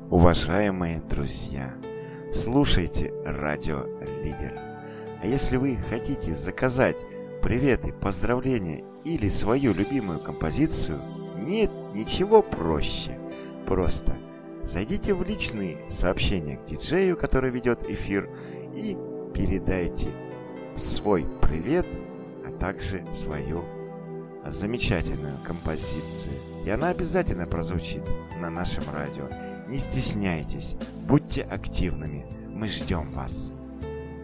Уважаемые друзья, слушайте Радио Лидер. А если вы хотите заказать приветы, поздравления или свою любимую композицию, нет ничего проще. Просто зайдите в личные сообщения к диджею, который ведет эфир, и передайте свой привет, а также свою замечательную композицию. И она обязательно прозвучит на нашем радио. Не стесняйтесь, будьте активными. Мы ждем вас.